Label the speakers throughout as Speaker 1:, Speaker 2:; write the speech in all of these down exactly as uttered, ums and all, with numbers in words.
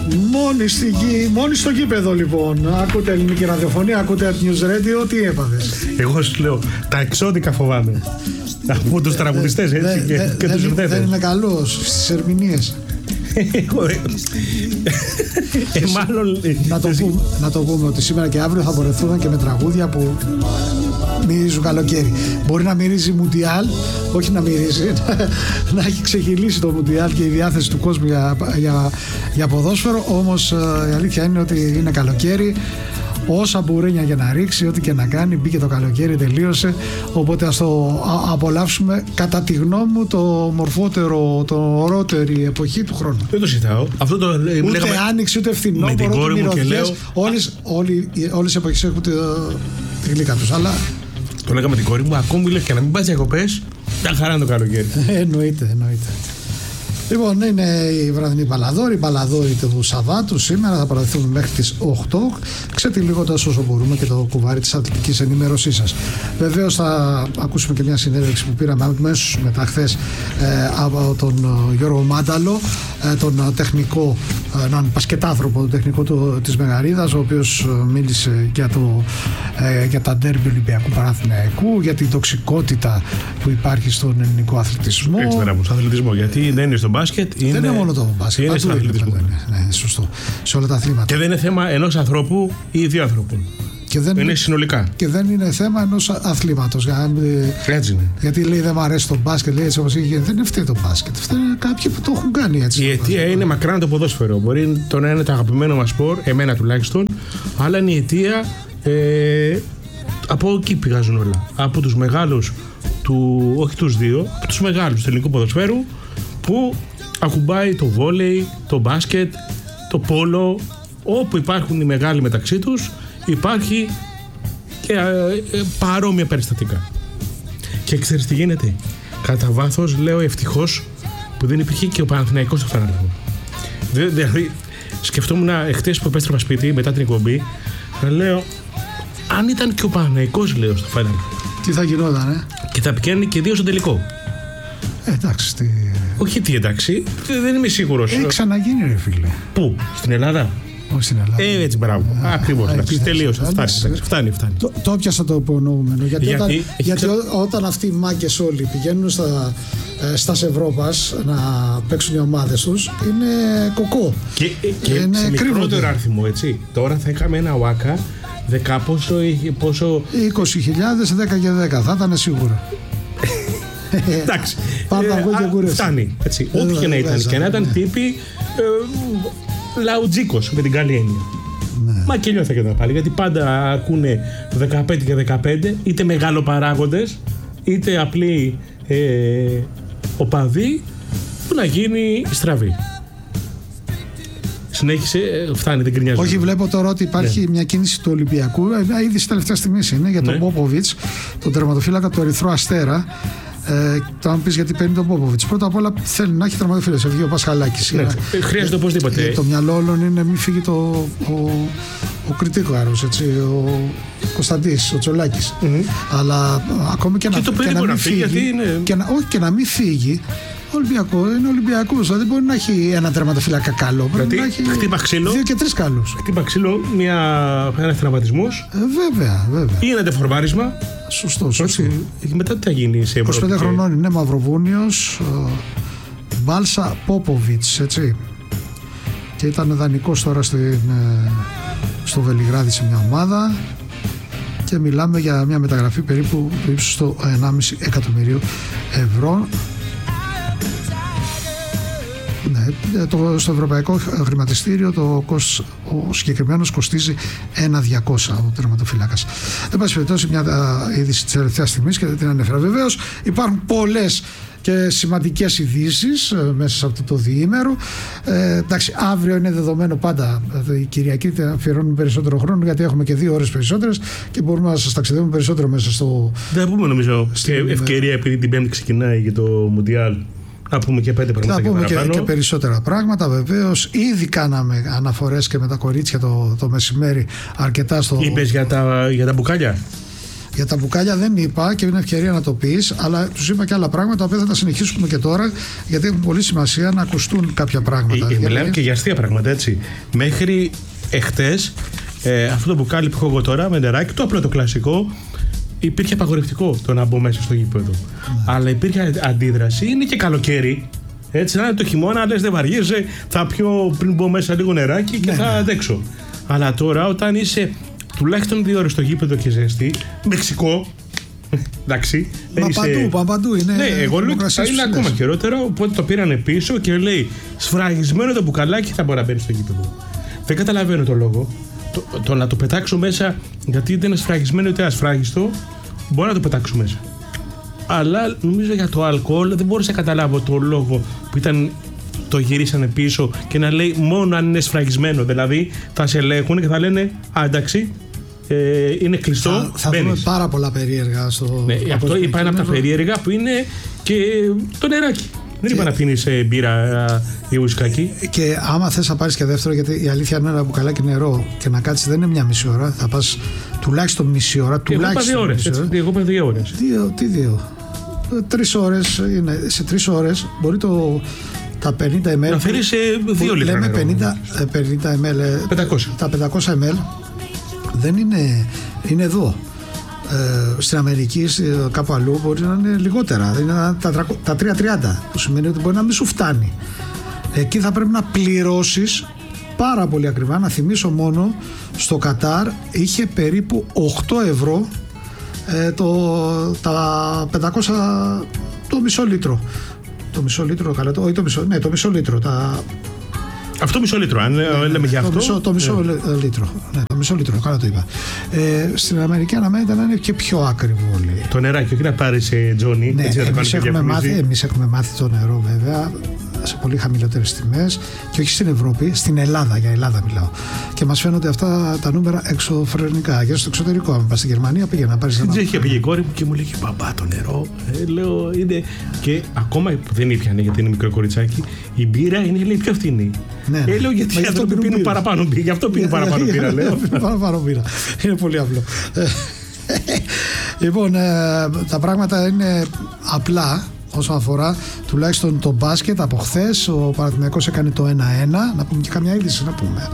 Speaker 1: Μόνοι, στη γη, μόνοι στο γήπεδο λοιπόν. Ακούτε ελληνική ραδιοφωνία, ακούτε News Radio, τι έπαθες?
Speaker 2: Εγώ σου λέω, τα εξώδικα φοβάμαι. Από τους τραγουδιστές έτσι
Speaker 1: δε,
Speaker 2: και,
Speaker 1: δε,
Speaker 2: και
Speaker 1: δε,
Speaker 2: τους
Speaker 1: δε,
Speaker 2: ουδέτερους.
Speaker 1: Δεν είμαι καλός στις ερμηνείες.
Speaker 2: ε, μάλλον,
Speaker 1: να, το πούμε, να το πούμε ότι σήμερα και αύριο θα πορευθούμε και με τραγούδια που μυρίζουν καλοκαίρι. Μπορεί να μυρίζει Μουντιάλ, όχι να μυρίζει, να έχει ξεχυλήσει το Μουντιάλ και η διάθεση του κόσμου για, για, για ποδόσφαιρο. Όμως η αλήθεια είναι ότι είναι καλοκαίρι. Όσα μπουρένια για να ρίξει, ό,τι και να κάνει, μπήκε το καλοκαίρι, τελείωσε. Οπότε ας το απολαύσουμε, κατά τη γνώμη μου, το μορφότερο, το ωραιότερη εποχή του χρόνου.
Speaker 2: Δεν το συζητάω. Αυτό το,
Speaker 1: ούτε
Speaker 2: λέγαμε...
Speaker 1: άνοιξη, ούτε φθινόπωρο, ούτε μυρωδιές. Όλες, όλες οι εποχές έχουν τη, τη γλύκα τους. Αλλά...
Speaker 2: Το λέγαμε την κόρη μου, ακόμη λέω και να μην πας διακοπές, μια χαρά είναι το καλοκαίρι.
Speaker 1: εννοείται, εννοείται. Λοιπόν, είναι η βραδινή Παλαδόρη, η Παλαδόρη του Σαββάτου. Σήμερα θα παραδεχθούμε μέχρι τις οκτώ, ξετυλίγοντας όσο μπορούμε και το κουβάρι της αθλητικής ενημέρωσής σας. Βεβαίως θα ακούσουμε και μια συνέντευξη που πήραμε αμέσως μετά χθες ε, από τον Γιώργο Μάνταλο, ε, τον τεχνικό, έναν πασκετάνθρωπο, τον τεχνικό του, της Μεγαρίδας, ο οποίος μίλησε για, το, ε, για τα ντέρμπι Ολυμπιακού Παναθηναϊκού, για την τοξικότητα που υπάρχει στον ελληνικό αθλητισμό.
Speaker 2: Έτσι, μπράβο, στον αθλητισμό, γιατί δεν είναι στον μπάσκετ. Είναι...
Speaker 1: Δεν είναι μόνο το μπάσκετ.
Speaker 2: Είναι στον αθλητισμό.
Speaker 1: Ναι, ναι, σωστό. Σε όλα τα αθλήματα.
Speaker 2: Και δεν είναι θέμα ενός ανθρώπου ή δύο ανθρώπων.
Speaker 1: Και δεν
Speaker 2: είναι συνολικά.
Speaker 1: Και δεν είναι θέμα ενός αθλήματος. Για,
Speaker 2: έτσι είναι.
Speaker 1: Γιατί λέει δεν μου αρέσει το μπάσκετ, λέει έτσι όπως είχε. Δεν φταίει το μπάσκετ. Φταίει κάποιοι που το έχουν κάνει έτσι.
Speaker 2: Η αιτία είναι μακράν το ποδόσφαιρο. Μπορεί το να είναι το αγαπημένο μας σπορ, εμένα τουλάχιστον, αλλά είναι η αιτία. Ε, από εκεί πηγάζουν όλα. Από τους μεγάλους, του, όχι τους δύο, από τους μεγάλους του ελληνικού ποδοσφαίρου που ακουμπάει το βόλεϊ, το μπάσκετ, το πόλο. Όπου υπάρχουν οι μεγάλοι μεταξύ τους, υπάρχει και ε, ε, παρόμοια περιστατικά. Και ξέρεις τι γίνεται? Κατά βάθος λέω ευτυχώς που δεν υπήρχε και ο Παναθηναϊκός στο Final Four. Δηλαδή σκεφτόμουν εχθές που επέστρεφα σπίτι μετά την εκπομπή, να λέω αν ήταν και ο Παναθηναϊκός, λέω, στο Final Four,
Speaker 1: τι θα γινόταν, ε?
Speaker 2: Και θα πηγαίνουν και δύο στο τελικό.
Speaker 1: Ε, εντάξει. Τι...
Speaker 2: Όχι τι εντάξει, δεν είμαι σίγουρος.
Speaker 1: Έχει ξαναγίνει, ρε φίλε.
Speaker 2: Πού? Στην Ελλάδα?
Speaker 1: Όχι στην Ελλάδα.
Speaker 2: Ε, έτσι, μπράβο. Ακριβώς. Τελείωσε. Φτάνει, φτάνει. φτάνει.
Speaker 1: Το, το πιάσα το υπονοούμενο. Γιατί, γιατί, όταν, γιατί ξα... όταν αυτοί οι μάγκες όλοι πηγαίνουν στα, ε, στας Ευρώπας να παίξουν οι ομάδες τους, είναι κοκό.
Speaker 2: Και, και είναι σε μικρότερο αριθμό, έτσι. Τώρα θα είχαμε ένα ΟΑΚΑ δέκα πόσο. πόσο...
Speaker 1: είκοσι χιλιάδες, δέκα και δέκα. Θα ήταν σίγουρο.
Speaker 2: Εντάξει.
Speaker 1: Πάντα εγώ και κούρεση.
Speaker 2: Φτάνει. Ό,τι και να ήταν. Και να ήταν τύποι. Λαουτζίκος με την καλή έννοια. Ναι. Μα και νιώθα και εδώ πάλι, γιατί πάντα ακούνε δεκαπέντε και δεκαπέντε, είτε μεγαλοπαράγοντες, είτε απλοί ε, οπαδοί, που να γίνει στραβή. Συνέχισε, φτάνει, δεν κρινιάζει.
Speaker 1: Όχι, βλέπω τώρα ότι υπάρχει ναι. μια κίνηση του Ολυμπιακού, ήδη στη τελευταία στιγμή είναι, για τον ναι. Πόποβιτς, τον τερματοφύλακα του Ερυθρού Αστέρα. Ε, θα μου πει γιατί παίρνει τον Πόποβιτς. Πρώτα απ' όλα θέλει να έχει τερματοφύλακες. Ευγεί ο Πασχαλάκης.
Speaker 2: Ναι, χρειάζεται οπωσδήποτε.
Speaker 1: Το μυαλό όλων είναι να μην φύγει το, ο, ο κριτήκαρος, έτσι, ο Κωνσταντής, ο Τσολάκης. Mm-hmm. Αλλά ακόμη και, και να,
Speaker 2: το
Speaker 1: και να μην φύγει.
Speaker 2: Γιατί είναι...
Speaker 1: και να, όχι και να μην φύγει. Ολυμπιακό, είναι Ολυμπιακός. Δηλαδή μπορεί να έχει ένα τερματοφύλακα καλό. Πρέπει να έχει
Speaker 2: χτύπα ξύλο.
Speaker 1: Δύο και τρεις καλούς.
Speaker 2: Χτύπα ξύλο, ένα τραυματισμός.
Speaker 1: Ε, βέβαια, βέβαια.
Speaker 2: Ή ένα δεφορμάρισμα.
Speaker 1: Σωστό, σωστό.
Speaker 2: Μετά τι θα γίνει σε Ευρώπη?
Speaker 1: είκοσι πέντε χρονών είναι, Μαυροβούνιος, Μπάλσα Πόποβιτς, έτσι. Και ήταν δανεικός τώρα στην, στο Βελιγράδι σε μια ομάδα. Και μιλάμε για μια μεταγραφή περίπου ύψους στο ενάμιση εκατομμυρίου ευρώ. Ναι, το, στο ευρωπαϊκό χρηματιστήριο το κόσ, ο συγκεκριμένος κοστίζει ένα διακόσια ο τερματοφύλακας. Εν πάση περιπτώσει, μια είδηση της τελευταίας στιγμής και δεν την ανέφερα. Βεβαίως υπάρχουν πολλές και σημαντικές ειδήσεις ε, μέσα σε αυτό το διήμερο. Ε, εντάξει, αύριο είναι δεδομένο πάντα. Η Κυριακή αφιερώνουμε περισσότερο χρόνο, γιατί έχουμε και δύο ώρες περισσότερες και μπορούμε να σας ταξιδεύουμε περισσότερο μέσα στο.
Speaker 2: Δεν πούμε, νομίζω, στην... ευκαιρία, επειδή την Πέμπτη ξεκινάει για το Μουντιάλ. Να πούμε και πέντε πράγματα.
Speaker 1: Να πούμε και, και, και περισσότερα πράγματα, βεβαίως. Ήδη κάναμε αναφορές και με τα κορίτσια το, το μεσημέρι αρκετά στο.
Speaker 2: Είπες για τα, για τα μπουκάλια.
Speaker 1: Για τα μπουκάλια δεν είπα και είναι ευκαιρία να το πεις, αλλά τους είπα και άλλα πράγματα τα οποία θα τα συνεχίσουμε και τώρα, γιατί έχουν πολύ σημασία να ακουστούν κάποια πράγματα.
Speaker 2: Ε, μιλάμε για... και για αστεία πράγματα, έτσι. Μέχρι εχθές, ε, αυτό το μπουκάλι που έχω εγώ τώρα με νεράκι, το απλό το κλασικό, υπήρχε απαγορευτικό το να μπω μέσα στο γήπεδο. Ναι. Αλλά υπήρχε αντίδραση, είναι και καλοκαίρι. Έτσι, να είναι το χειμώνα, λες δεν βαριέσαι, θα πιω πριν μπω μέσα λίγο νεράκι και ναι, θα ναι. αντέξω. Αλλά τώρα, όταν είσαι τουλάχιστον δύο ώρες στο γήπεδο και ζέστη, Μεξικό, εντάξει.
Speaker 1: Μα
Speaker 2: είσαι...
Speaker 1: παντού, πα, παντού είναι.
Speaker 2: Ναι, εγώ λέω ότι θα είναι ακόμα χειρότερο. Οπότε το πήρανε πίσω και λέει σφραγισμένο το μπουκαλάκι θα μπορεί να μπαίνει στο γήπεδο. Δεν καταλαβαίνω το λόγο. Το, το να το πετάξω μέσα, γιατί δεν είναι σφραγισμένο ούτε ασφράγιστο, μπορώ να το πετάξω μέσα. Αλλά νομίζω για το αλκοόλ δεν μπορούσα να καταλάβω το λόγο που ήταν. Το γυρίσανε πίσω και να λέει μόνο αν είναι σφραγισμένο. Δηλαδή θα σε ελέγχουν και θα λένε α, εντάξει, ε, είναι κλειστό. Θα,
Speaker 1: θα δούμε πάρα πολλά περίεργα στο.
Speaker 2: Ναι, αυτό είπα ένα από τα περίεργα που είναι και το νεράκι. Δεν είπα να πίνεις μπύρα ή ουσκάκι.
Speaker 1: Και άμα θες να πάρεις και δεύτερο, γιατί η αλήθεια είναι ένα μπουκαλάκι νερό και να κάτσεις δεν είναι μια μισή ώρα. Θα πας τουλάχιστον μισή ώρα. Τουλάχιστον
Speaker 2: εγώ είπα δύο ώρες. Εγώ είπα δύο ώρες.
Speaker 1: Δύο, τι δύο. Τρεις ώρες είναι. Σε τρεις ώρες μπορεί το. Τα πενήντα μιλιλίτρα.
Speaker 2: Να φέρεις δύο λίτρα.
Speaker 1: Λέμε πενήντα, πενήντα μιλιλίτρα.
Speaker 2: πεντακόσια.
Speaker 1: Τα πεντακόσια μιλιλίτρα δεν είναι. Είναι εδώ. Ε, στην Αμερική, κάπου αλλού μπορεί να είναι λιγότερα. Είναι τα, τα τριακόσια τριάντα. Που σημαίνει ότι μπορεί να μην σου φτάνει. Εκεί θα πρέπει να πληρώσεις πάρα πολύ ακριβά. Να θυμίσω μόνο, στο Κατάρ είχε περίπου οκτώ ευρώ ε, το, τα πεντακόσια, το μισό λίτρο. Το μισό λίτρο, καλά, το, όχι το μισό, ναι, το μισό λίτρο. Τα...
Speaker 2: Αυτό μισό λίτρο, αν ναι, λέμε για αυτό.
Speaker 1: Το μισό, το μισό ναι. λίτρο. Ναι, το μισό λίτρο, καλά το είπα. Ε, στην Αμερική αναμένεται να είναι και πιο ακριβό. Λέει.
Speaker 2: Το νεράκι, όχι να πάρει Τζόνι.
Speaker 1: Ναι, εμείς έχουμε, μάθει, εμείς έχουμε μάθει το νερό βέβαια σε πολύ χαμηλότερες τιμές και όχι στην Ευρώπη, στην Ελλάδα, για Ελλάδα μιλάω. Και μας φαίνονται αυτά τα νούμερα εξωφρενικά. Για στο εξωτερικό, αν πας στη Γερμανία, πήγαινε να πάρεις.
Speaker 2: Στην Τσέχια πήγε η κόρη μου και μου λέει: Μπαμπά, το νερό. Ε, λέω, είναι. Και ακόμα που δεν ήπιανε γιατί είναι μικρό κοριτσάκι, η μπύρα είναι λέει, πιο φθηνή. Ναι, ναι. Ε, λέω γιατί οι άνθρωποι πίνουν παραπάνω μπύρα. Γι' αυτό πίνουν παραπάνω μπύρα, λέω.
Speaker 1: Παραπάνω μπύρα. Είναι πολύ απλό. Λοιπόν, τα πράγματα είναι απλά. Όσον αφορά τουλάχιστον το μπάσκετ, από χθες ο Παναθηναϊκός έκανε το ένα ένα. Να πούμε και καμιά είδηση να πούμε.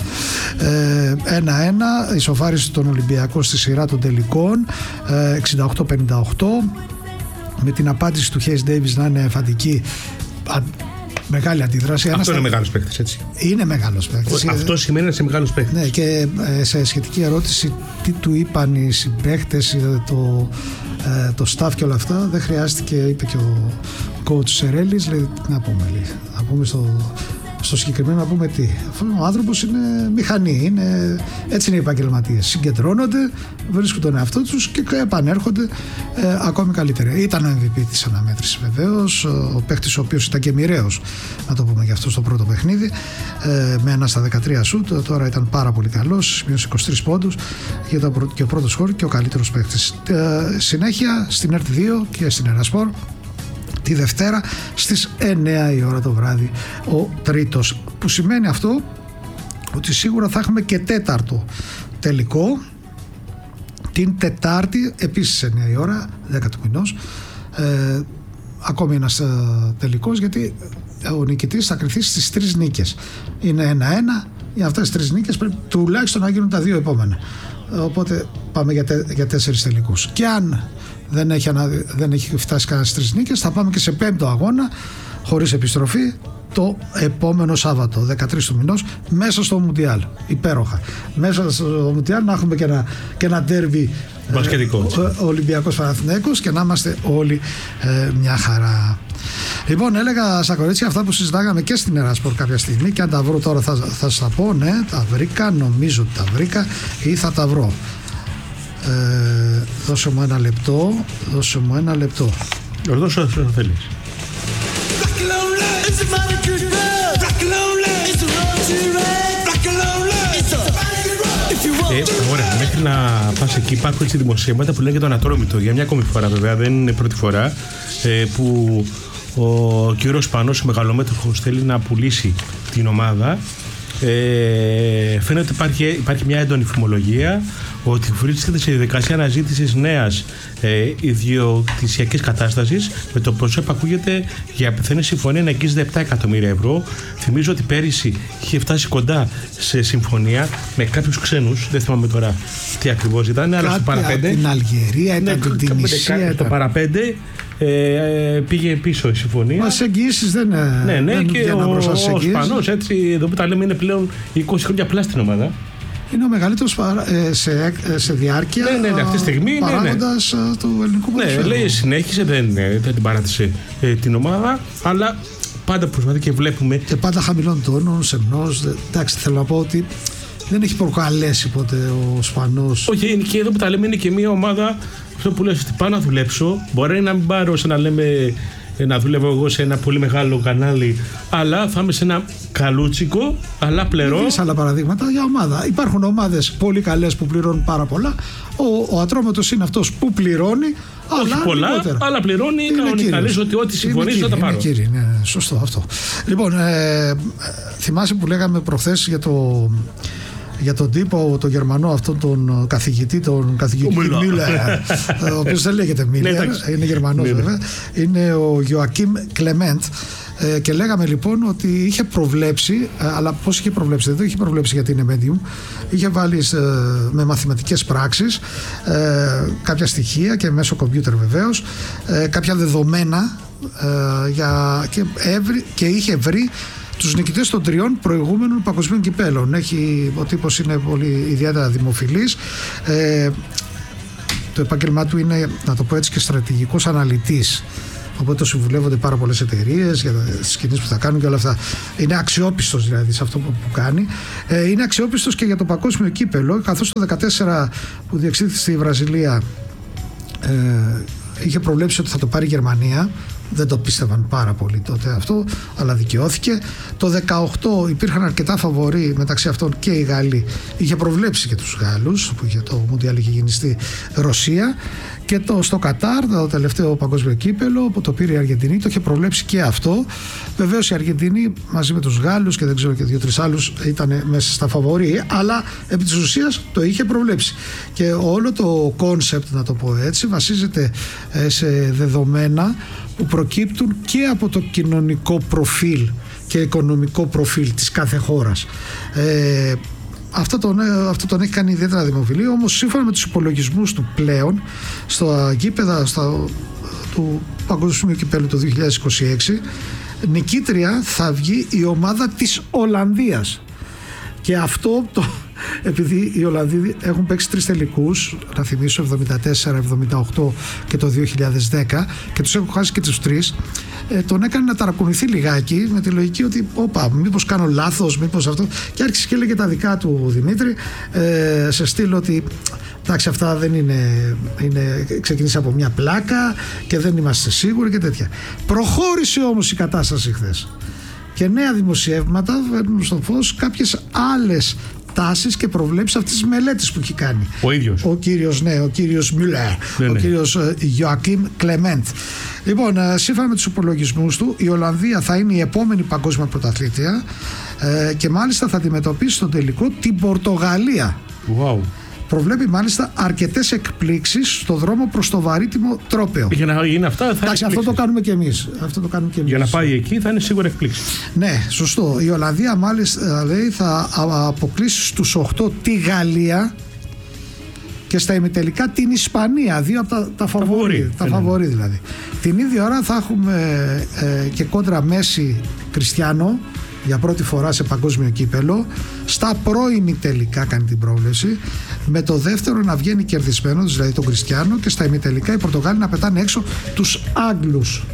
Speaker 1: ένα ένα, ισοφάρισε τον Ολυμπιακό στη σειρά των τελικών, εξήντα οκτώ πενήντα οκτώ, με την απάντηση του Hayes Davis να είναι φαντική. Μεγάλη αντίδραση.
Speaker 2: Αυτό είναι μεγάλος παίκτης, έτσι.
Speaker 1: Είναι μεγάλος παίκτης.
Speaker 2: Αυτό σημαίνει να είσαι μεγάλος παίκτης.
Speaker 1: Ναι, και σε σχετική ερώτηση τι του είπαν οι συμπαίκτες, το, το staff και όλα αυτά, δεν χρειάστηκε, είπε και ο coach Σερέλης, λέει, τι να πούμε, λέει, να πούμε στο, στο συγκεκριμένο να πούμε τι. Ο άνθρωπος είναι μηχανή, είναι, έτσι είναι οι επαγγελματίες. Συγκεντρώνονται, βρίσκουν τον εαυτό τους και επανέρχονται ε, ακόμη καλύτερα. Ήταν ο εμ βι πι της αναμέτρησης βεβαίως, ο παίκτης ο οποίος ήταν και μοιραίος, να το πούμε γι' αυτό στο πρώτο παιχνίδι, ε, με ένα στα δεκατρία σουτ, τώρα ήταν πάρα πολύ καλός, σημείωσε είκοσι τρεις πόντους και, το, και ο πρώτος σκορ και ο καλύτερος παίκτης. Ε, συνέχεια στην ΕΡΤ δύο και στην Ερασπορ τη Δευτέρα στις εννιά η ώρα το βράδυ ο τρίτος, που σημαίνει αυτό ότι σίγουρα θα έχουμε και τέταρτο τελικό την Τετάρτη επίσης εννιά η ώρα, δέκα του μηνός, ε, ακόμη ένας ε, τελικός, γιατί ο νικητής θα κριθεί στις τρεις νίκες. Είναι ένα ένα, για αυτές τις τρεις νίκες πρέπει τουλάχιστον να γίνουν τα δύο επόμενα, οπότε πάμε για, τε, για τέσσερις τελικούς. Και αν δεν έχει, ανα, δεν έχει φτάσει κανένα στις τρεις νίκες, θα πάμε και σε πέμπτο αγώνα χωρίς επιστροφή το επόμενο Σάββατο, δεκατρείς του μηνός, μέσα στο Μουντιάλ. Υπέροχα. Μέσα στο Μουντιάλ να έχουμε και ένα, και ένα ντέρμπι
Speaker 2: μπασκετικό,
Speaker 1: ε, Ολυμπιακός Παναθηναϊκός, και να είμαστε όλοι ε, μια χαρά. Λοιπόν, έλεγα στα κορίτσια αυτά που συζητάγαμε και στην Ερασπορ κάποια στιγμή, και αν τα βρω τώρα θα, θα σας τα πω. Ναι, τα βρήκα, νομίζω ότι τα βρήκα ή θα τα βρω. Ε, δώσε μου ένα λεπτό, δώσε μου ένα λεπτό.
Speaker 2: Δώσε όσο θέλεις. Ε, ωραία, μέχρι να πας εκεί υπάρχουν έτσι δημοσίευματα που λένε για το Ανατρόμητο. Για μια ακόμη φορά βέβαια, δεν είναι πρώτη φορά, ε, που ο κύριος Σπανός, ο μεγαλομέτωχος, θέλει να πουλήσει την ομάδα Ε, φαίνεται ότι υπάρχει, υπάρχει μια έντονη φημολογία ότι βρίσκεται σε διαδικασία αναζήτησης νέας ε, ιδιοκτησιακής κατάστασης, με το προσώπ ακούγεται για πιθανή συμφωνία να αγγίζεται επτά εκατομμύρια ευρώ. Θυμίζω ότι πέρυσι είχε φτάσει κοντά σε συμφωνία με κάποιους ξένους, δεν θυμάμαι τώρα τι ακριβώς ήταν, αλλά στο παραπέντε.
Speaker 1: Την Αλγερία, ήταν την Τινησία.
Speaker 2: Το παραπέντε ε, πήγε πίσω η συμφωνία.
Speaker 1: Μα σε εγγυήσεις δεν είναι.
Speaker 2: Ναι, ναι,
Speaker 1: δεν
Speaker 2: και ο, ο Σπανός, έτσι, εδώ που τα λέμε, είναι πλέον είκοσι χρόνια πλά στην ομάδα.
Speaker 1: Είναι ο μεγαλύτερος σε, σε διάρκεια
Speaker 2: ναι, ναι, ναι, αυτή τη στιγμή,
Speaker 1: παράγοντας ναι, ναι. του ελληνικού ποδοσφαίρου.
Speaker 2: Ναι, λέει συνέχισε, δεν, δεν την παράτησε ε, την ομάδα, αλλά πάντα προσπαθεί και βλέπουμε.
Speaker 1: Και πάντα χαμηλών τόνων, σεμνός. Εντάξει, θέλω να πω ότι δεν έχει προκαλέσει ποτέ ο Σπανός.
Speaker 2: Όχι, και εδώ που τα λέμε είναι και μια ομάδα, αυτό που λες, ότι πάω να δουλέψω. Μπορεί να μην πάρω σε να λέμε. Να δουλεύω εγώ σε ένα πολύ μεγάλο κανάλι, αλλά θα είμαι σε ένα καλούτσικο, αλλά πληρώ.
Speaker 1: Έχεις άλλα παραδείγματα για ομάδα. Υπάρχουν ομάδες πολύ καλές που πληρώνουν πάρα πολλά. Ο, ο Ατρόμητος είναι αυτός που πληρώνει.
Speaker 2: Όχι
Speaker 1: αλλά
Speaker 2: πολλά,
Speaker 1: λιγότερα.
Speaker 2: αλλά πληρώνει κανονικά. Λες ότι ό,τι συμφωνείς θα τα πάρω.
Speaker 1: Είναι κύριοι, ναι, σωστό αυτό. Λοιπόν, ε, θυμάσαι που λέγαμε προχθές για το. Για τον τύπο, τον Γερμανό, αυτόν τον καθηγητή, τον καθηγητή Μίλλερ, ο οποίος δεν λέγεται Μίλλερ, είναι Γερμανός βέβαια, είναι ο Γιοακίμ Κλεμέντ. Και λέγαμε λοιπόν ότι είχε προβλέψει, αλλά πώς είχε προβλέψει, δεν το είχε προβλέψει γιατί είναι medium, είχε βάλει με μαθηματικές πράξεις κάποια στοιχεία και μέσω κομπιούτερ βεβαίως, κάποια δεδομένα για, και, έβρι, και είχε βρει τους νικητές των τριών προηγούμενων παγκοσμίων κυπέλων. Έχει, ο τύπος είναι πολύ ιδιαίτερα δημοφιλής. Ε, το επάγγελμά του είναι, να το πω έτσι, και στρατηγικός αναλυτής. Οπότε το συμβουλεύονται πάρα πολλές εταιρείες για τις κινήσεις που θα κάνουν και όλα αυτά. Είναι αξιόπιστος δηλαδή σε αυτό που κάνει. Ε, είναι αξιόπιστος και για το παγκόσμιο κύπελο, καθώς το δεκατέσσερα που διεξήχθη στη Βραζιλία ε, είχε προβλέψει ότι θα το πάρει η Γερμανία. Δεν το πίστευαν πάρα πολύ τότε αυτό, αλλά δικαιώθηκε. Το δεκαοκτώ υπήρχαν αρκετά φαβορί, μεταξύ αυτών και οι Γάλλοι. Είχε προβλέψει και τους Γάλλους, που είχε το Μουντιάλ είχε γίνει στη Ρωσία. Και το, στο Κατάρ, το τελευταίο παγκόσμιο κύπελο που το πήρε η Αργεντινή, το είχε προβλέψει και αυτό. Βεβαίως η Αργεντινή μαζί με τους Γάλλους και δεν ξέρω και δύο-τρεις άλλους ήταν μέσα στα φαβορί, αλλά επί της ουσίας το είχε προβλέψει. Και όλο το κόνσεπτ, να το πω έτσι, βασίζεται σε δεδομένα που προκύπτουν και από το κοινωνικό προφίλ και οικονομικό προφίλ της κάθε χώρας. Ε, αυτό, τον, αυτό τον έχει κάνει ιδιαίτερα δημοφιλή, όμως σύμφωνα με τους υπολογισμούς του πλέον στο γήπεδα στο, του Παγκοσμίου Κυπέλλου του δύο χιλιάδες είκοσι έξι, νικήτρια θα βγει η ομάδα της Ολλανδίας. Και αυτό το, επειδή οι Ολλανδοί έχουν παίξει τρεις τελικούς, να θυμίσω, εβδομήντα τέσσερα, εβδομήντα οκτώ και το δύο χιλιάδες δέκα, και τους έχουν χάσει και τους τρεις, ε, τον έκανε να ταρακουνηθεί λιγάκι με τη λογική ότι όπα, μήπως κάνω λάθος, μήπως αυτό, και άρχισε και έλεγε τα δικά του Δημήτρη, ε, σε στυλ ότι εντάξει, αυτά δεν είναι, είναι ξεκίνησε από μια πλάκα και δεν είμαστε σίγουροι και τέτοια. Προχώρησε όμως η κατάσταση χθες και νέα δημοσιεύματα φέρνουν στο φως κάποιες άλλες τάσεις και προβλέψεις αυτής της μελέτης που έχει κάνει
Speaker 2: ο ίδιος
Speaker 1: ο κύριος, ναι, ο κύριος Μιουλέρ, ναι, ο ναι. κύριος Γιοακίμ Κλεμέντ. Λοιπόν, σύμφωνα με τους υπολογισμούς του, η Ολλανδία θα είναι η επόμενη παγκόσμια πρωταθλήτρια ε, και μάλιστα θα αντιμετωπίσει στον τελικό την Πορτογαλία.
Speaker 2: Wow.
Speaker 1: Προβλέπει μάλιστα αρκετές εκπλήξεις στο δρόμο προς το βαρύτιμο τρόπαιο.
Speaker 2: Για να γίνει αυτά, θα
Speaker 1: Εντάξει, αυτό το κάνουμε και εμείς. Αυτό το κάνουμε και εμείς.
Speaker 2: Για να πάει εκεί θα είναι σίγουρα εκπλήξεις.
Speaker 1: Ναι, σωστό. Η Ολλανδία μάλιστα λέει θα αποκλείσει στους οκτώ τη Γαλλία και στα ημιτελικά την Ισπανία. Δύο από τα, τα φαβορί. Τα φαβορί δηλαδή. Την ίδια ώρα θα έχουμε ε, και κόντρα Μέση Κριστιάνο για πρώτη φορά σε παγκόσμιο κύπελο. Στα πρώιμη τελικά κάνει την πρόβλεψη, με το δεύτερο να βγαίνει κερδισμένο, δηλαδή τον Κριστιάνο, και στα ημιτελικά οι Πορτογάλοι να πετάνε έξω τους Άγγλους.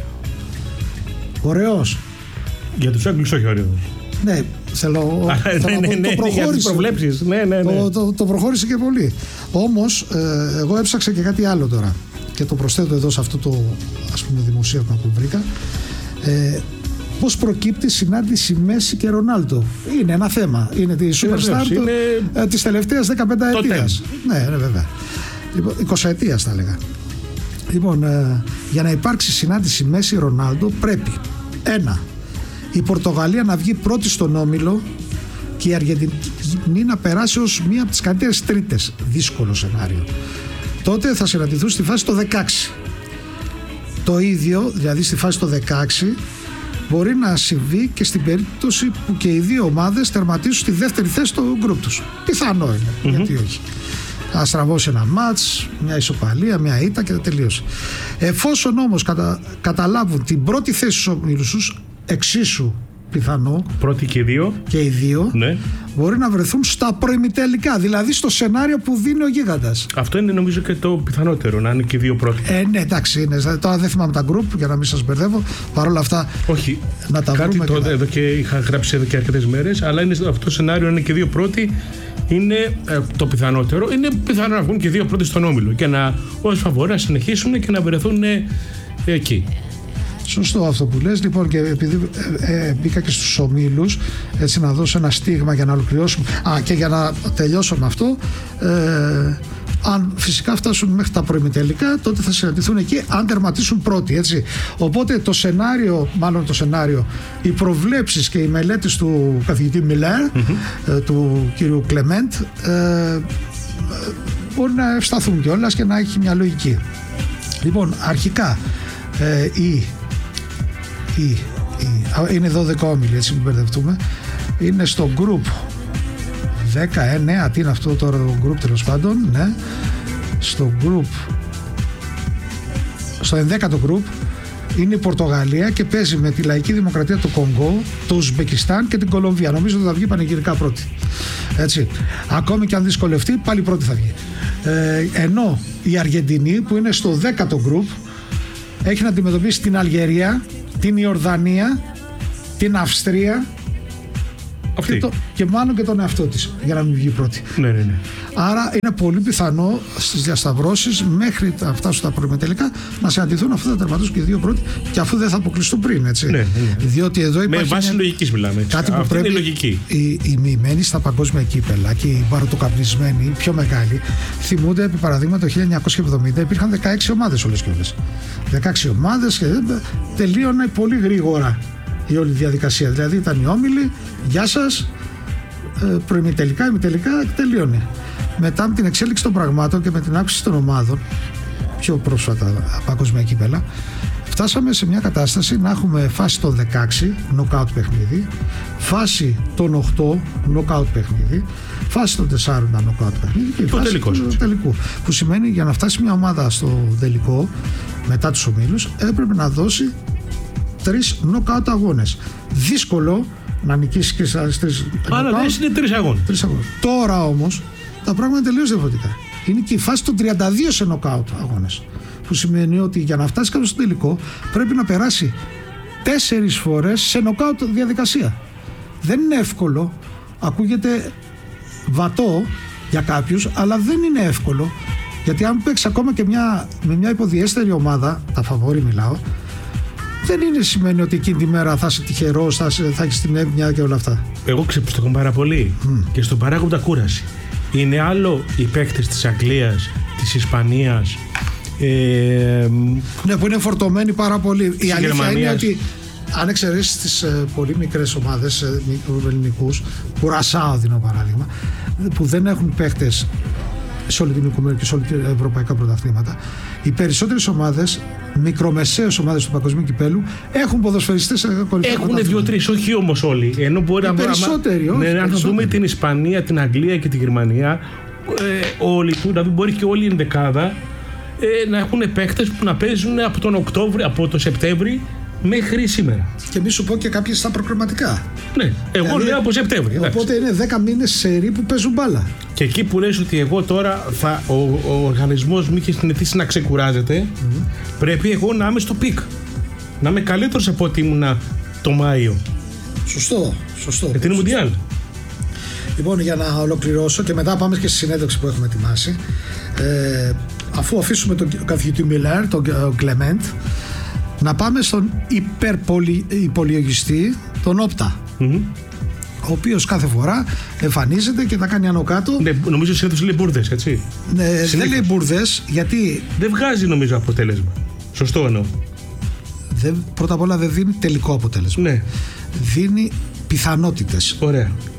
Speaker 1: Ωραίος.
Speaker 2: Για τους Άγγλους όχι ωραίος.
Speaker 1: Ναι, θέλω,
Speaker 2: Α,
Speaker 1: θέλω
Speaker 2: ναι, ναι,
Speaker 1: το
Speaker 2: ναι,
Speaker 1: προχώρησε.
Speaker 2: Ναι, ναι, ναι.
Speaker 1: Το, το, το προχώρησε και πολύ. Όμως ε, εγώ έψαξα και κάτι άλλο τώρα και το προσθέτω εδώ σε αυτό το, ας πούμε, δημοσίευμα που βρήκα. Ε, Πώς προκύπτει συνάντηση Μέση και Ρονάλντο. Είναι ένα θέμα. Είναι τη superstar είναι... ε, της τελευταίας δεκαπέντε ετίας. Ναι, ναι, βέβαια. Λοιπόν, είκοσι ετίας θα έλεγα. Λοιπόν, ε, για να υπάρξει συνάντηση Μέση Ρονάλντο πρέπει ένα, η Πορτογαλία να βγει πρώτη στον όμιλο και η Αργεντινή να περάσει ως μία από τις καλύτερες τρίτες. Δύσκολο σενάριο. Τότε θα συναντηθούν στη φάση το δεκαέξι. Το ίδιο, δηλαδή στη φάση το δεκαέξι, μπορεί να συμβεί και στην περίπτωση που και οι δύο ομάδες τερματίσουν στη δεύτερη θέση στο γκρουπ τους. Πιθανό είναι, mm-hmm. γιατί όχι. Θα στραβώσει ένα μάτς, μια ισοπαλία, μια ήττα και θα τελείωσε. Εφόσον όμως κατα... καταλάβουν την πρώτη θέση στους ομίλους τους, εξίσου πιθανό,
Speaker 2: πρώτη και δύο,
Speaker 1: και οι δύο
Speaker 2: ναι.
Speaker 1: μπορεί να βρεθούν στα προημιτελικά, δηλαδή στο σενάριο που δίνει ο γίγαντας.
Speaker 2: Αυτό είναι νομίζω και το πιθανότερο, να είναι και οι δύο πρώτοι.
Speaker 1: Ε, ναι, εντάξει, είναι. Τώρα δεν θυμάμαι τα γκρουπ για να μην σας μπερδεύω. Παρ' όλα αυτά,
Speaker 2: όχι,
Speaker 1: να τα
Speaker 2: κάτι
Speaker 1: βρούμε.
Speaker 2: Το,
Speaker 1: και
Speaker 2: εδώ και είχα γράψει εδώ και αρκετές μέρες, αλλά είναι αυτό το σενάριο, είναι και δύο πρώτοι. Είναι ε, το πιθανότερο. Είναι πιθανό να βγουν και δύο πρώτοι στον όμιλο και να ως φαβορί να συνεχίσουν και να βρεθούν ε, ε, εκεί.
Speaker 1: Σωστό αυτό που λες. Λοιπόν, και επειδή ε, ε, μπήκα και στους ομίλους, έτσι να δώσω ένα στίγμα για να ολοκληρώσουμε. Α, και για να τελειώσω με αυτό, ε, αν φυσικά φτάσουν μέχρι τα προημιτελικά, τότε θα συναντηθούν εκεί, αν τερματίσουν πρώτοι, έτσι. Οπότε το σενάριο, μάλλον το σενάριο, οι προβλέψεις και οι μελέτες του καθηγητή Μιλέρ, mm-hmm. ε, του κύριου Κλεμέντ, ε, μπορεί να ευσταθούν κιόλας και να έχει μια λογική. Λοιπόν, αρχικά ε, η Η, η, είναι δώδεκα όμιλοι, έτσι μην μπερδευτούμε. Είναι στο group δεκαεννέα, τι είναι αυτό τώρα το group τέλος πάντων, ναι. Στο group, στο ενδέκατο group είναι η Πορτογαλία και παίζει με τη Λαϊκή Δημοκρατία του Κονγκό, το Ουσμπεκιστάν και την Κολομβία. Νομίζω ότι θα βγει πανηγυρικά πρώτη. Έτσι. Ακόμη και αν δυσκολευτεί, πάλι πρώτη θα βγει. Ε, ενώ η Αργεντινή που είναι στο δέκατο group έχει να αντιμετωπίσει την Αλγερία, την Ιορδανία, την Αυστρία και, το, και μάλλον και τον εαυτό της, για να μην βγει πρώτη.
Speaker 2: Ναι, ναι, ναι.
Speaker 1: Άρα είναι πολύ πιθανό στις διασταυρώσεις μέχρι να φτάσουν στα προημιτελικά να συναντηθούν, αφού θα τερματίσουν και οι δύο πρώτοι, και αφού δεν θα αποκλειστούν πριν, έτσι.
Speaker 2: Ναι, ναι, ναι.
Speaker 1: Διότι εδώ υπάρχει.
Speaker 2: Με βάση
Speaker 1: μια...
Speaker 2: λογικής μιλάμε. Έτσι.
Speaker 1: Κάτι που
Speaker 2: αυτή
Speaker 1: πρέπει.
Speaker 2: Είναι λογική.
Speaker 1: Οι, οι μοιημένοι στα παγκόσμια κύπελα και οι μπαρωτοκαπνισμένοι, οι πιο μεγάλοι, θυμούνται επί παραδείγμα το χίλια εννιακόσια εβδομήντα υπήρχαν δεκαέξι ομάδες όλες και όλες. δεκαέξι ομάδες και τελείωνε πολύ γρήγορα η όλη διαδικασία. Δηλαδή ήταν οι όμιλοι, γεια σας, προημιτελικά, ημιτελικά, τελείωνε. Μετά με την εξέλιξη των πραγμάτων και με την αύξηση των ομάδων, πιο πρόσφατα παγκόσμια κύπελα, φτάσαμε σε μια κατάσταση να έχουμε φάση των δεκαέξι knockout παιχνίδι, φάση των οκτώ knockout παιχνίδι, φάση των τεσσάρων knockout παιχνίδι και η φάση
Speaker 2: τελικός,
Speaker 1: του τελικού. Που σημαίνει για να φτάσει μια ομάδα στο τελικό μετά τους ομίλους έπρεπε να δώσει τρεις knockout αγώνες. Δύσκολο να νικήσει και στις τρεις.
Speaker 2: Αλλά δεν είναι τρεις αγώνες.
Speaker 1: Τρεις αγώνες. Τώρα όμως τα πράγματα είναι τελείως διαφορετικά. Είναι και η φάση των τριάντα δύο σε knockout αγώνες. Που σημαίνει ότι για να φτάσει κάποιος στο τελικό πρέπει να περάσει τέσσερις φορές σε knockout διαδικασία. Δεν είναι εύκολο. Ακούγεται βατό για κάποιους, αλλά δεν είναι εύκολο. Γιατί αν παίξει ακόμα και μια, με μια υποδιέστερη ομάδα, τα φαβόρι μιλάω, δεν είναι σημαίνει ότι εκείνη τη μέρα θα είσαι τυχερός, θα, θα έχεις την έμνοια και όλα αυτά.
Speaker 2: Εγώ ξεπιστώ πάρα πολύ mm. και στον παράγοντα κούραση. Είναι άλλο οι παίκτες της Αγγλίας, της Ισπανίας. Ε,
Speaker 1: ναι, που είναι φορτωμένοι πάρα πολύ. Η αλήθεια
Speaker 2: Γερμανίας.
Speaker 1: Είναι ότι αν εξαιρέσεις τις ε, πολύ μικρές ομάδες ε, ελληνικούς, Κουρασάο δίνω παράδειγμα, που δεν έχουν παίκτες σε όλη την οικουμενική και σε όλα τα ευρωπαϊκά πρωταθλήματα, οι περισσότερες ομάδες, μικρομεσαίες ομάδες του παγκοσμίου κυπέλου, έχουν ποδοσφαιριστές σε κορυφαία
Speaker 2: έχουν δύο-τρεις, όχι όμως όλοι. Ενώ μπορεί να
Speaker 1: περισσότεροι,
Speaker 2: ναι,
Speaker 1: όχι,
Speaker 2: αν θα δούμε την Ισπανία, την Αγγλία και τη Γερμανία, ε, όλοι, δηλαδή μπορεί και όλη η ενδεκάδα ε, να έχουν παίκτες που να παίζουν από τον Οκτώβριο, από τον Σεπτέμβρη μέχρι σήμερα.
Speaker 1: Και μη σου πω και κάποιες στα προκριματικά.
Speaker 2: Ναι, εγώ
Speaker 1: δηλαδή,
Speaker 2: λέω από Σεπτέμβρη.
Speaker 1: Οπότε είναι δέκα μήνες σερί που παίζουν μπάλα.
Speaker 2: Και εκεί που λες ότι εγώ τώρα θα, ο, ο οργανισμός μου είχε συνηθίσει να ξεκουράζεται, mm-hmm. πρέπει εγώ να είμαι στο πικ. Να είμαι καλύτερος από ό,τι ήμουνα το Μάιο.
Speaker 1: Σωστό, σωστό.
Speaker 2: Γιατί είναι Μουντιάλ.
Speaker 1: Λοιπόν, για να ολοκληρώσω και μετά πάμε και στη συνέντευξη που έχουμε ετοιμάσει. Ε, αφού αφήσουμε τον καθηγητή Μιλέρ, τον Κλεμέντ, να πάμε στον υπερυπολογιστή, τον Όπτα. Mm-hmm. Ο οποίος κάθε φορά εμφανίζεται και τα κάνει άνω κάτω.
Speaker 2: Ναι, νομίζω συνήθως λέει μπουρδες, έτσι.
Speaker 1: Ναι, δεν λέει μπουρδες, γιατί.
Speaker 2: Δεν βγάζει νομίζω αποτέλεσμα. Σωστό εννοώ.
Speaker 1: Δεν, πρώτα απ' όλα δεν δίνει τελικό αποτέλεσμα.
Speaker 2: Ναι.
Speaker 1: Δίνει πιθανότητες.
Speaker 2: Ωραία.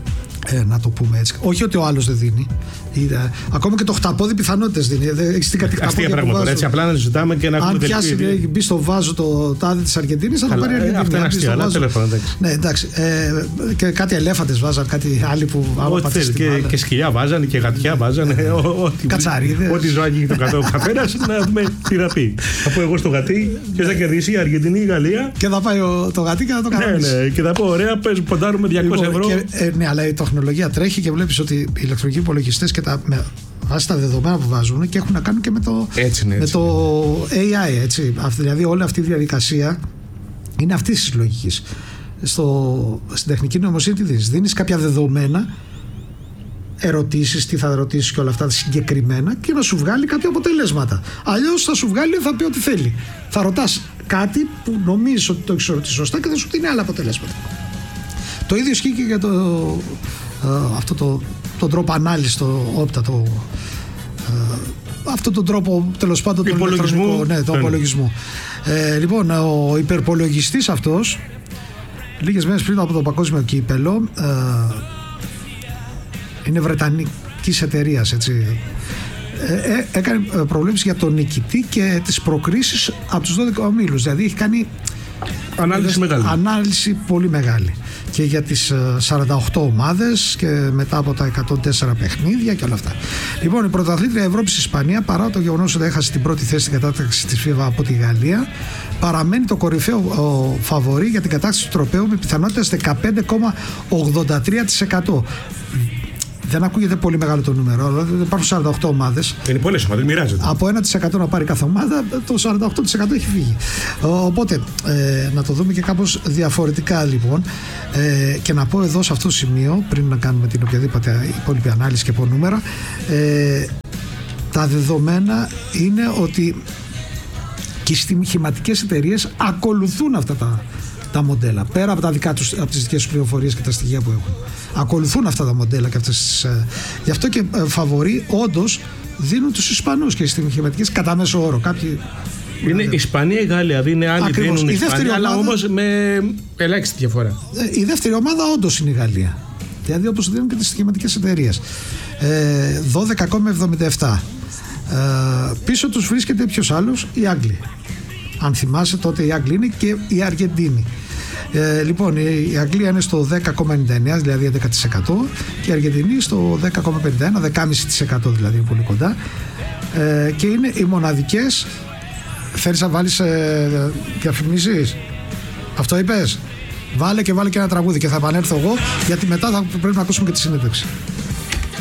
Speaker 1: Ε, να το πούμε έτσι. Όχι ότι ο άλλος δεν δίνει. Είδα, ακόμα και το χταπόδι πιθανότητες δίνει. Έχεις την κατηγορία.
Speaker 2: Αστεία πράγματα. Έτσι απλά να ζητάμε και να
Speaker 1: αν
Speaker 2: ακούμε.
Speaker 1: Αν πιάσει, έχει μπει στο βάζο το τάδι της Αργεντίνης, θα το πάρει η Αργεντίνη.
Speaker 2: Αυτά είναι αστεία, αλλά τέλος πάντων.
Speaker 1: Ναι, εντάξει. Ε, και κάτι ελέφαντες βάζαν, κάτι άλλοι που.
Speaker 2: Ό,τι θέλει. Και, και σκυλιά βάζανε και γατιά βάζανε.
Speaker 1: Κατσαρίδες.
Speaker 2: Ό,τι ζωάκι το κατώ καθένα, να δούμε τι θα πει. Θα πω εγώ στο γατί, ποιο θα κερδίσει, η Αργεντινή ή η Γαλλία.
Speaker 1: Και θα πάει το γατί και θα το κανονίσει.
Speaker 2: Ναι, ναι, και θα πω ωραία, πες, ποντάρουμε διακόσια ευρώ.
Speaker 1: Ναι, αλλά η τεχνολογία τρέχει και βλέπεις ότι οι ηλεκτρονικοί υπολογιστές και τα, με βάση τα δεδομένα που βάζουν και έχουν να κάνουν και με το,
Speaker 2: έτσι, ναι, έτσι.
Speaker 1: με το έι άι. Έτσι. Δηλαδή όλη αυτή η διαδικασία είναι αυτής της λογικής. Στο, στην τεχνική νοημοσύνη τι δίνεις? Δίνεις κάποια δεδομένα, ερωτήσεις, τι θα ερωτήσεις και όλα αυτά συγκεκριμένα και να σου βγάλει κάποια αποτελέσματα. Αλλιώς θα σου βγάλει, θα πει ό,τι θέλει. Θα ρωτάς κάτι που νομίζεις ότι το έχεις ρωτήσει σωστά και θα σου δίνει άλλα αποτελέσματα. Το ίδιο ισχύει και για το, ε, αυτό το, τον τρόπο ανάλυσης, το όπτα, το, ε, αυτό τον τρόπο τέλος πάντων του ηλεκτρονικού, ναι, το υπολογισμού. Ε, λοιπόν, ο υπερπολογιστής αυτός, λίγες μέρες πριν από το παγκόσμιο κύπελο, ε, είναι βρετανικής εταιρείας, έτσι. Ε, ε, έκανε προβλέψεις για τον νικητή και τις προκρίσεις από τους δώδεκα ομίλους. Δηλαδή έχει κάνει
Speaker 2: ανάλυση, μεγάλη.
Speaker 1: ανάλυση πολύ μεγάλη. Και για τις σαράντα οκτώ ομάδες και μετά από τα εκατόν τέσσερα παιχνίδια και όλα αυτά. Λοιπόν, η πρωταθλήτρια Ευρώπης Ισπανία, παρά το γεγονός ότι έχασε την πρώτη θέση στην κατάταξη της φίβα από τη Γαλλία, παραμένει το κορυφαίο ο, φαβορί για την κατάκτηση του τροπαίου με πιθανότητες δεκαπέντε κόμμα ογδόντα τρία τοις εκατό. Δεν ακούγεται πολύ μεγάλο το νούμερο, αλλά υπάρχουν σαράντα οκτώ ομάδες.
Speaker 2: Είναι πολλές ομάδες, μοιράζεται.
Speaker 1: Από ένα τοις εκατό να πάρει κάθε ομάδα, το σαράντα οκτώ τοις εκατό έχει φύγει. Οπότε, ε, να το δούμε και κάπως διαφορετικά λοιπόν. Ε, και να πω εδώ σε αυτό το σημείο, πριν να κάνουμε την οποιαδήποτε υπόλοιπη ανάλυση και από νούμερα, ε, τα δεδομένα είναι ότι και οι στοιχηματικές εταιρείες ακολουθούν αυτά τα, τα μοντέλα. Πέρα από, τα δικά τους, από τις δικές τους πληροφορίες και τα στοιχεία που έχουν. Ακολουθούν αυτά τα μοντέλα και αυτές τις, ε, γι' αυτό και ε, φαβορί όντως δίνουν τους Ισπανούς και στις στοιχηματικές κατά μέσο όρο. Κάποιοι
Speaker 2: είναι Ισπανία ή Γαλλία, δηλαδή είναι άλλοι
Speaker 1: ακριβώς.
Speaker 2: Δίνουν Ισπανία, ομάδα, αλλά όμως με ελάχιστη διαφορά.
Speaker 1: Ε, η δεύτερη ομάδα όντως είναι η Γαλλία. Δηλαδή όπως δίνουν και τις στοιχηματικές εταιρείες. Ε, δώδεκα κόμμα εβδομήντα επτά. Ε, πίσω τους βρίσκεται ποιος άλλος? Οι Άγγλοι. Αν θυμάσαι, τότε οι Άγγλοι είναι και η Αργεντίνη. Ε, λοιπόν, η Αγγλία είναι στο δέκα κόμμα ενενήντα εννέα, δηλαδή έντεκα τοις εκατό, και η Αργεντινή στο δέκα κόμμα πενήντα ένα, δέκα κόμμα πέντε τοις εκατό δηλαδή, πολύ κοντά. Ε, και είναι οι μοναδικές. Θέλεις να βάλεις ε, διαφημίσεις? Αυτό είπες? Βάλε και βάλε και ένα τραγούδι και θα επανέλθω εγώ, γιατί μετά θα πρέπει να ακούσουμε και τη συνέντευξη.